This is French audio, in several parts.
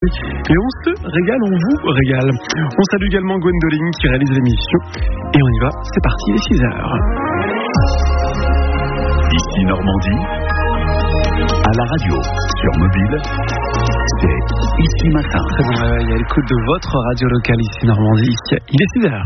Et on se régale, on vous régale. On salue également Gwendoline qui réalise l'émission. Et on y va, c'est parti, il est 6h. Ici Normandie, à la radio, sur mobile, c'est Ici Matin. Très bon réveil à l'écoute de votre radio locale ici Normandie. Il est 6h.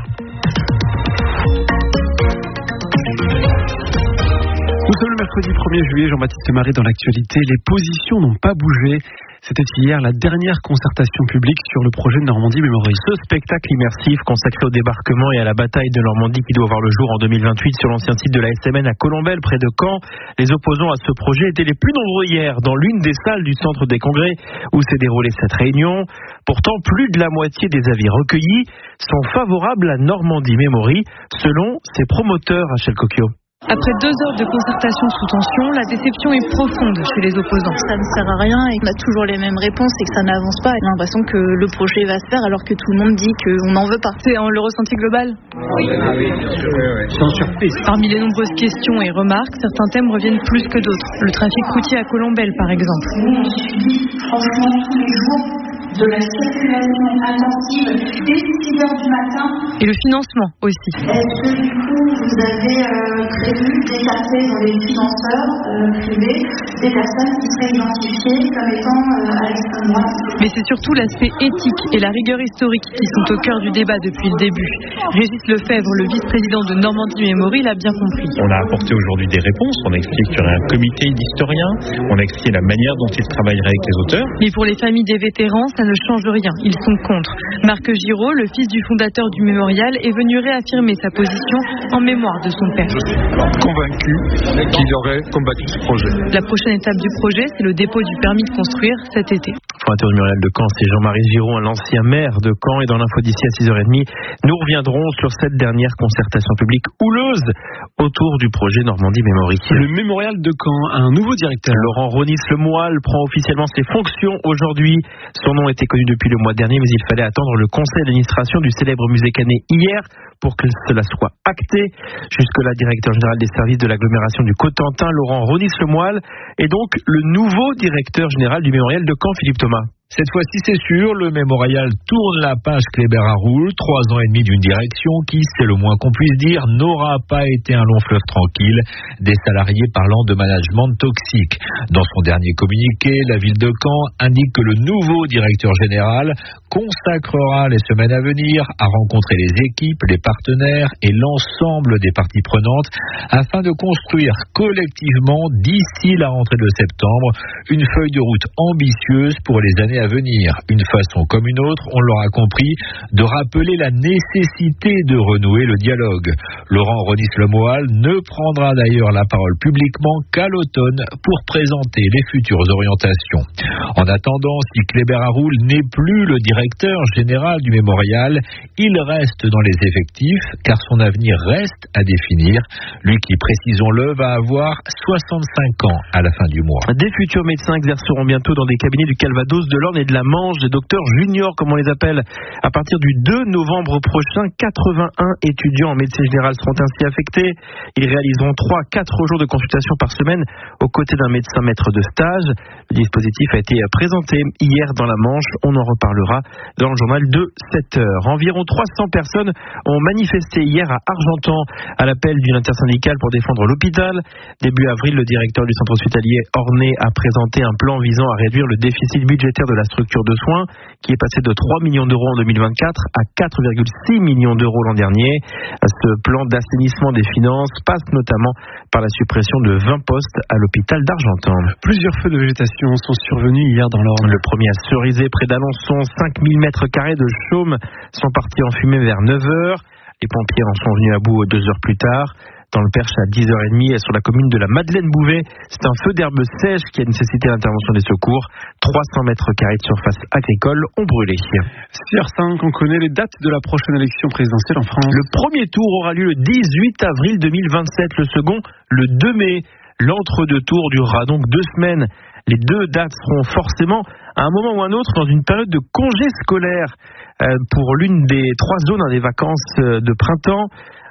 Nous sommes le mercredi 1er juillet, Jean-Baptiste Marie dans l'actualité. Les positions n'ont pas bougé. C'était hier la dernière concertation publique sur le projet de Normandie Memory. Ce spectacle immersif consacré au débarquement et à la bataille de Normandie qui doit voir le jour en 2028 sur l'ancien site de la SMN à Colombelles, près de Caen. Les opposants à ce projet étaient les plus nombreux hier dans l'une des salles du centre des congrès où s'est déroulée cette réunion. Pourtant, plus de la moitié des avis recueillis sont favorables à Normandie Memory, selon ses promoteurs, Rachel Cocchio. Après 2 heures de concertation sous tension, la déception est profonde chez les opposants. Ça ne sert à rien et on a toujours les mêmes réponses et que ça n'avance pas. J'ai l'impression que le projet va se faire alors que tout le monde dit qu'on n'en veut pas. C'est le ressenti global ? Oui. Bien sûr, sans surprise. Parmi les nombreuses questions et remarques, certains thèmes reviennent plus que d'autres. Le trafic routier à Colombelles, par exemple. Nous, on subit franchement tous les jours de la circulation intensive dès 6 heures du matin. Et le financement aussi. Est-ce que du coup, vous avez prévu d'écarter dans les financeurs privés des personnes qui seraient identifiées comme étant à l'extrême droite ? Mais c'est surtout l'aspect éthique et la rigueur historique qui sont au cœur du débat depuis le début. Régis Lefebvre, le vice-président de Normandie Memory, l'a bien compris. On a apporté aujourd'hui des réponses. On explique qu'il y aurait un comité d'historiens. On a expliqué la manière dont ils travailleraient avec les auteurs. Mais pour les familles des vétérans, ça ne change rien. Ils sont contre. Marc Giraud, le fils du fondateur du mémorial, est venu réaffirmer sa position en mémoire de son père. Je suis convaincu qu'il aurait combattu ce projet. La prochaine étape du projet, c'est le dépôt du permis de construire cet été. Fondateur du mémorial de Caen, c'est Jean-Marie Giraud, l'ancien maire de Caen. Et dans l'info d'ici à 6h30, nous reviendrons sur cette dernière concertation publique houleuse autour du projet Normandie Memory. Le mémorial de Caen a un nouveau directeur. Laurent Ronis-Lemoyle prend officiellement ses fonctions aujourd'hui. Son nom était connu depuis le mois dernier, mais il fallait attendre le conseil d'administration du célèbre musée canet hier pour que cela soit acté. Jusque-là, directeur général des services de l'agglomération du Cotentin, Laurent Ronis-Lemoyle, est donc le nouveau directeur général du mémorial de Caen, Philippe Thomas. Cette fois-ci, c'est sûr, le mémorial tourne la page Kléber-Haroul. 3 ans et demi d'une direction qui, c'est le moins qu'on puisse dire, n'aura pas été un long fleuve tranquille, des salariés parlant de management toxique. Dans son dernier communiqué, la ville de Caen indique que le nouveau directeur général consacrera les semaines à venir à rencontrer les équipes, les partenaires et l'ensemble des parties prenantes afin de construire collectivement, d'ici la rentrée de septembre, une feuille de route ambitieuse pour les années à venir. Une façon comme une autre, on l'aura compris, de rappeler la nécessité de renouer le dialogue. Laurent Ronis-Lemoyle ne prendra d'ailleurs la parole publiquement qu'à l'automne pour présenter les futures orientations. En attendant, si Kléber-Haroul n'est plus le directeur général du mémorial, il reste dans les effectifs car son avenir reste à définir. Lui qui, précisons-le, va avoir 65 ans à la fin du mois. Des futurs médecins exerceront bientôt dans des cabinets du Calvados, de l'Orne et de la Manche, des docteurs juniors comme on les appelle. À partir du 2 novembre prochain, 81 étudiants en médecine générale seront ainsi affectés. Ils réaliseront 3-4 jours de consultation par semaine aux côtés d'un médecin maître de stage. Le dispositif a été présenté hier dans la Manche. On en reparlera dans le journal de 7h. Environ 300 personnes ont manifesté hier à Argentan à l'appel d'une intersyndicale pour défendre l'hôpital. Début avril, le directeur du centre hospitalier Ornay a présenté un plan visant à réduire le déficit budgétaire de la structure de soins qui est passé de 3 millions d'euros en 2024 à 4,6 millions d'euros l'an dernier. Ce plan d'assainissement des finances passe notamment par la suppression de 20 postes à l'hôpital d'Argentan. Plusieurs feux de végétation sont survenus hier dans l'Orne. Le premier à Cerisay, près d'Alençon, 5000 mètres carrés de chaume sont partis en fumée vers 9h. Les pompiers en sont venus à bout 2 heures plus tard. Dans le Perche, à 10h30, sur la commune de la Madeleine-Bouvet, c'est un feu d'herbe sèche qui a nécessité l'intervention des secours. 300 mètres carrés de surface agricole ont brûlé. 6h05, on connaît les dates de la prochaine élection présidentielle en France. Le premier tour aura lieu le 18 avril 2027, le second le 2 mai. L'entre-deux tours durera donc 2 semaines. Les 2 dates seront forcément, à un moment ou un autre, dans une période de congé scolaire pour l'une des 3 zones des vacances de printemps.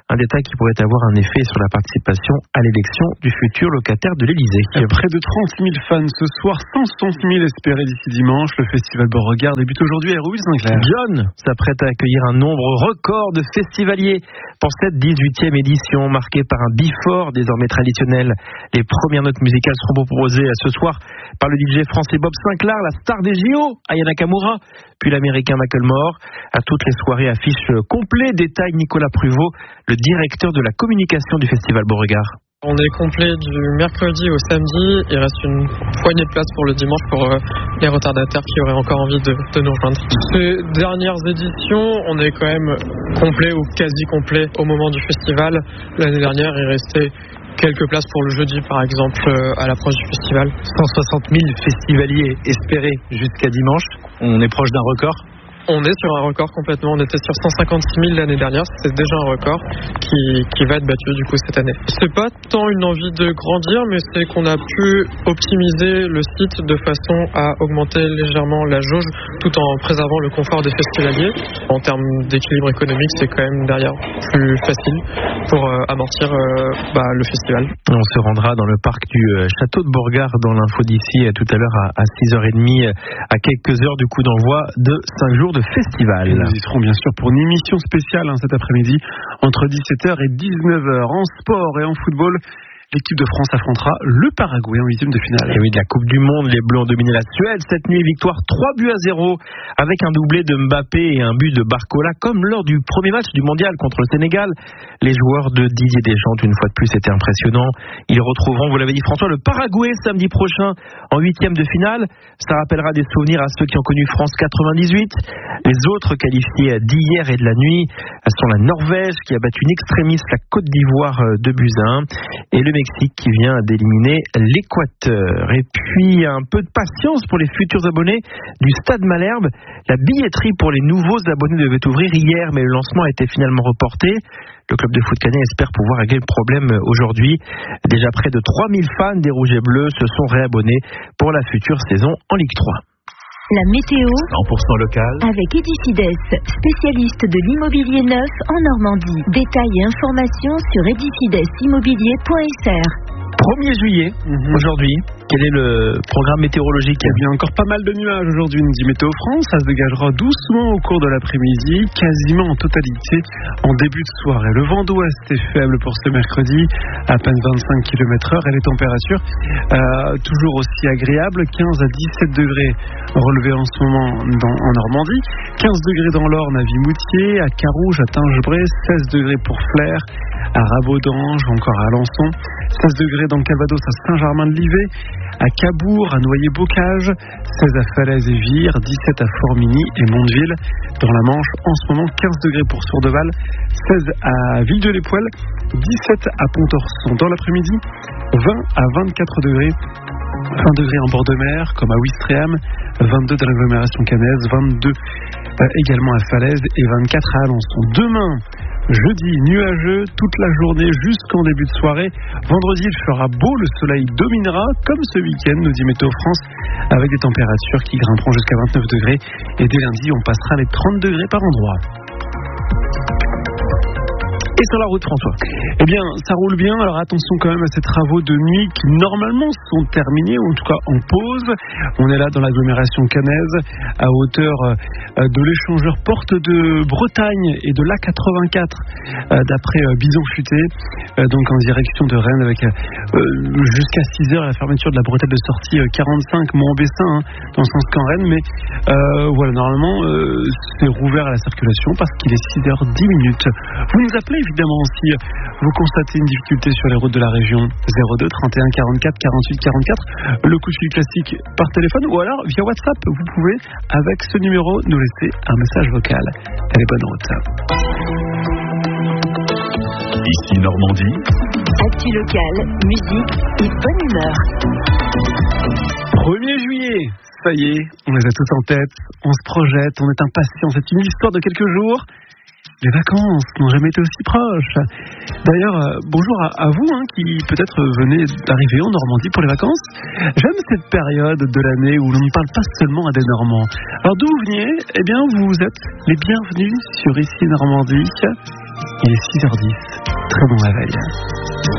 Un détail qui pourrait avoir un effet sur la participation à l'élection du futur locataire de l'Élysée. Près de 30 000 fans ce soir, 160 000 espérés d'ici dimanche. Le festival Beauregard débute aujourd'hui à Hérouville Saint-Clair. John s'apprête à accueillir un nombre record de festivaliers pour cette 18e édition marquée par un Before désormais traditionnel. Les premières notes musicales seront proposées ce soir par le DJ français Bob Sinclair, la star des JO, Aya Nakamura, puis l'américain Macklemore. À toutes les soirées affiche complet, détaille Nicolas Pruvot, le directeur de la communication du festival Beauregard. On est complet du mercredi au samedi. Il reste une poignée de place pour le dimanche pour les retardataires qui auraient encore envie de nous rejoindre. Ces dernières éditions, on est quand même complet ou quasi complet au moment du festival. L'année dernière, il restait quelques places pour le jeudi, par exemple, à l'approche du festival. 160 000 festivaliers espérés jusqu'à dimanche. On est proche d'un record. On est sur un record complètement. On était sur 156 000 l'année dernière. C'était déjà un record qui va être battu du coup cette année. C'est pas tant une envie de grandir, mais c'est qu'on a pu optimiser le site de façon à augmenter légèrement la jauge tout en préservant le confort des festivaliers. En termes d'équilibre économique, c'est quand même derrière plus facile pour amortir le festival. On se rendra dans le parc du château de Beauregard dans l'info d'ici tout à l'heure à 6h30 à quelques heures du coup d'envoi de 5 jours de festival. Et nous y serons bien sûr pour une émission spéciale cet après-midi entre 17h et 19h. En sport et en football, l'équipe de France affrontera le Paraguay en 8e de finale. Et oui, de la Coupe du Monde, les Bleus ont dominé la Suède cette nuit, victoire 3-0 avec un doublé de Mbappé et un but de Barcola comme lors du premier match du mondial contre le Sénégal. Les joueurs de Didier Deschamps, une fois de plus, c'était impressionnant. Ils retrouveront, vous l'avez dit François, le Paraguay samedi prochain en 8e de finale. Ça rappellera des souvenirs à ceux qui ont connu France 98. Les autres qualifiés d'hier et de la nuit sont la Norvège qui a battu une extrémiste, la Côte d'Ivoire 2-1 et le Mexique qui vient d'éliminer l'Équateur. Et puis un peu de patience pour les futurs abonnés du Stade Malherbe. La billetterie pour les nouveaux abonnés devait ouvrir hier, mais le lancement a été finalement reporté. Le club de foot canet espère pouvoir régler le problème aujourd'hui. Déjà près de 3000 fans des Rouges et Bleus se sont réabonnés pour la future saison en Ligue 3. La météo 100% local avec Edifides, spécialiste de l'immobilier neuf en Normandie. Détails et informations sur edifidesimmobilier.fr. 1er juillet, aujourd'hui, quel est le programme météorologique ? Eh bien, encore pas mal de nuages aujourd'hui, nous dit Météo France. Ça se dégagera doucement au cours de l'après-midi, quasiment en totalité en début de soirée. Le vent d'ouest est faible pour ce mercredi, à peine 25 km/h, et les températures toujours aussi agréables, 15 à 17 degrés relevés en ce moment en Normandie, 15 degrés dans l'Orne à Vimoutier, à Carouge, à Tingebray, 16 degrés pour Flers, à Rabaud-d'Ange, encore à Alençon, 16 degrés dans le Calvados à Saint-Germain-de-Livet, à Cabourg, à Noyer-Bocage, 16 à Falaise et Vire, 17 à Formigny et Mondeville. Dans la Manche, en ce moment, 15 degrés pour Sourdeval, 16 à Villedieu-les-Poêles, 17 à Pontorson. Dans l'après-midi, 20 à 24 degrés. 20 degrés en bord de mer, comme à Ouistreham, 22 dans l'agglomération cannaise, 22 également à Falaise et 24 à Alençon. Demain, jeudi, nuageux toute la journée jusqu'en début de soirée. Vendredi, il fera beau, le soleil dominera, comme ce week-end, nous dit Météo France, avec des températures qui grimperont jusqu'à 29 degrés. Et dès lundi, on passera les 30 degrés par endroit. Et sur la route, François ? Eh bien, ça roule bien. Alors attention quand même à ces travaux de nuit qui normalement sont terminés, ou en tout cas en pause. On est là dans l'agglomération cannaise, à hauteur de l'échangeur Porte de Bretagne et de l'A84, d'après Bison Futé, donc en direction de Rennes, avec jusqu'à 6h la fermeture de la bretelle de sortie 45 Mont-Bessin, dans le sens qu'en Rennes. Mais voilà, normalement, c'est rouvert à la circulation parce qu'il est 6h10. Vous nous appelez évidemment si vous constatez une difficulté sur les routes de la région. 02 31 44 48 44, le coup de fil classique par téléphone, ou alors via WhatsApp. Vous pouvez avec ce numéro nous laisser un message vocal. Allez, bonne route. Ici Normandie. Actu locale, musique et bonne humeur. 1er juillet, ça y est, on les a tous en tête, on se projette, on est impatient. C'est une histoire de quelques jours. Les vacances n'ont jamais été aussi proches. D'ailleurs, bonjour à vous qui peut-être venez d'arriver en Normandie pour les vacances. J'aime cette période de l'année où l'on ne parle pas seulement à des Normands. Alors d'où vous venez ? Eh bien, vous êtes les bienvenus sur Ici Normandie. il est 6h10. Très bon réveil.